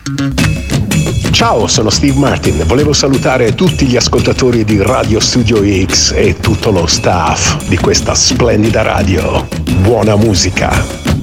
Ciao, sono Steve Martin. Volevo salutare tutti gli ascoltatori di Radio Studio X e tutto lo staff di questa splendida radio. Buona musica!